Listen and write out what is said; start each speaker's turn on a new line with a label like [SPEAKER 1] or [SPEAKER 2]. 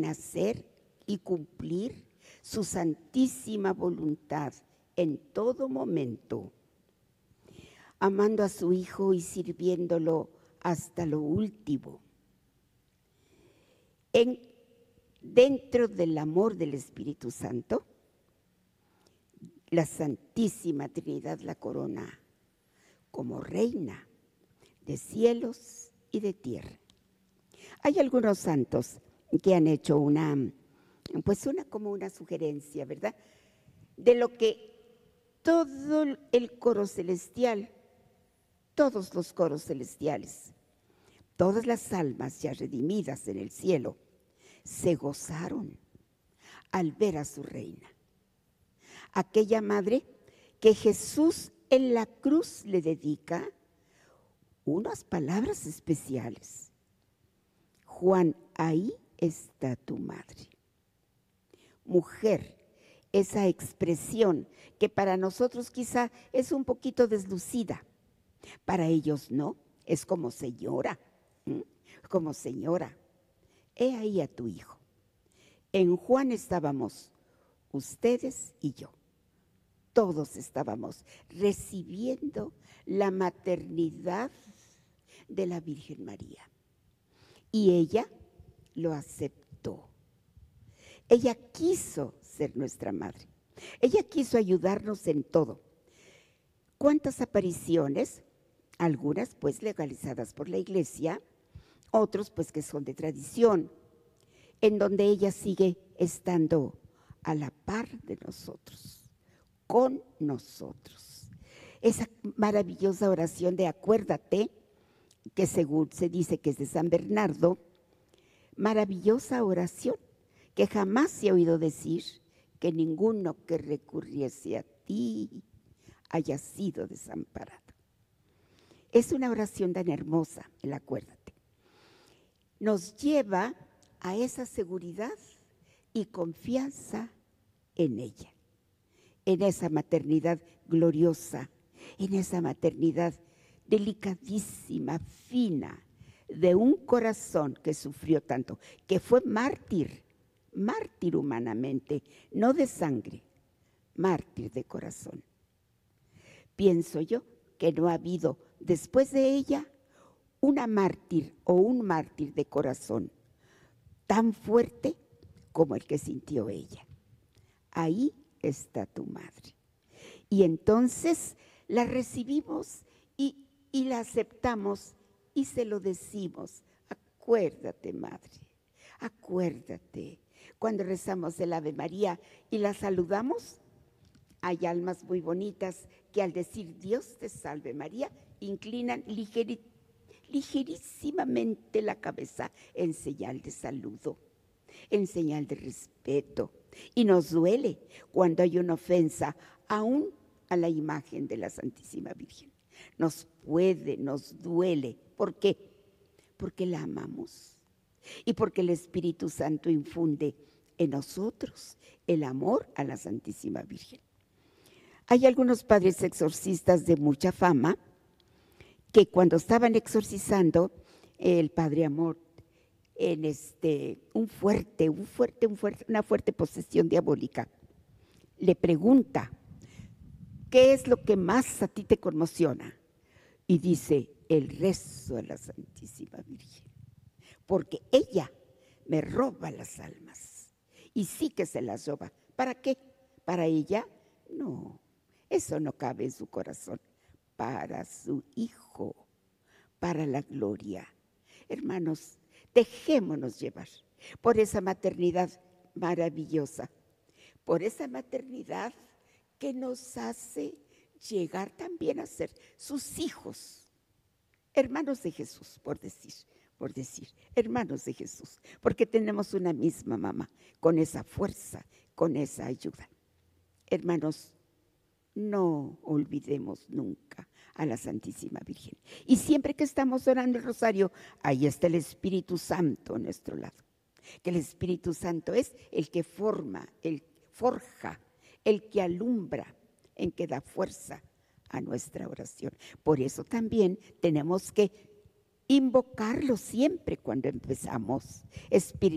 [SPEAKER 1] en hacer y cumplir su santísima voluntad en todo momento, amando a su Hijo y sirviéndolo hasta lo último. Dentro del amor del Espíritu Santo, la Santísima Trinidad la corona como reina de cielos y de tierra. Hay algunos santos que han hecho una sugerencia, ¿verdad? De lo que todo el coro celestial, todos los coros celestiales, todas las almas ya redimidas en el cielo, se gozaron al ver a su reina. Aquella madre que Jesús en la cruz le dedica unas palabras especiales. Juan, ahí está tu madre. Mujer, esa expresión que para nosotros quizá es un poquito deslucida, para ellos no, es como señora, como señora. He ahí a tu hijo. En Juan estábamos ustedes y yo. Todos estábamos recibiendo la maternidad de la Virgen María. Y ella lo aceptó. Ella quiso ser nuestra madre. Ella quiso ayudarnos en todo. ¿Cuántas apariciones? Algunas pues legalizadas por la Iglesia, otros pues que son de tradición, en donde ella sigue estando a la par de nosotros, con nosotros. Esa maravillosa oración de acuérdate, que según se dice que es de San Bernardo, maravillosa oración que jamás se ha oído decir que ninguno que recurriese a ti haya sido desamparado. Es una oración tan hermosa, el acuérdate. Nos lleva a esa seguridad y confianza en ella, en esa maternidad gloriosa, en esa maternidad delicadísima, fina, de un corazón que sufrió tanto, que fue mártir humanamente, no de sangre, mártir de corazón. Pienso yo que no ha habido después de ella una mártir o un mártir de corazón tan fuerte como el que sintió ella. Ahí está tu madre. Y entonces la recibimos y la aceptamos y se lo decimos. Acuérdate, madre, acuérdate. Cuando rezamos el Ave María y la saludamos, hay almas muy bonitas que al decir Dios te salve María, inclinan ligerísimamente la cabeza en señal de saludo, en señal de respeto. Y nos duele cuando hay una ofensa aún a la imagen de la Santísima Virgen. Nos duele. ¿Por qué? Porque la amamos y porque el Espíritu Santo infunde en nosotros el amor a la Santísima Virgen. Hay algunos padres exorcistas de mucha fama que cuando estaban exorcizando, el Padre Amor, en una fuerte posesión diabólica, le pregunta, ¿qué es lo que más a ti te conmociona? Y dice, el rezo a la Santísima Virgen, porque ella me roba las almas. Y sí que se las roba. ¿Para qué? ¿Para ella? No, eso no cabe en su corazón. Para su Hijo, para la gloria. Hermanos, dejémonos llevar por esa maternidad maravillosa, por esa maternidad que nos hace llegar también a ser sus hijos, hermanos de Jesús, por decir, hermanos de Jesús, porque tenemos una misma mamá, con esa fuerza, con esa ayuda. Hermanos, no olvidemos nunca a la Santísima Virgen. Y siempre que estamos orando el rosario, ahí está el Espíritu Santo a nuestro lado. Que el Espíritu Santo es el que forja, el que alumbra, en que da fuerza a nuestra oración. Por eso también tenemos que invocarlo siempre cuando empezamos. Espíritu